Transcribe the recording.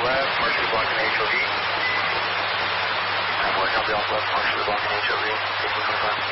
left, partially blocking HOV. 1 southbound left, partially blocking HOV, 1525.